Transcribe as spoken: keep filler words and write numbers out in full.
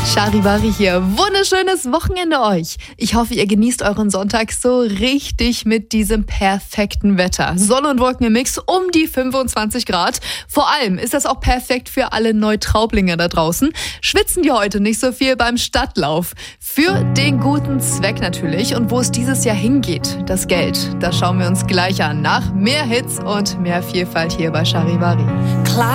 Charivari hier. Wunderschönes Wochenende euch. Ich hoffe, ihr genießt euren Sonntag so richtig mit diesem perfekten Wetter. Sonne und Wolken im Mix um die fünfundzwanzig Grad. Vor allem ist das auch perfekt für alle Neutraublinge da draußen. Schwitzen die heute nicht so viel beim Stadtlauf. Für den guten Zweck natürlich. Und wo es dieses Jahr hingeht, das Geld, das schauen wir uns gleich an. Nach mehr Hits und mehr Vielfalt hier bei Charivari. Klar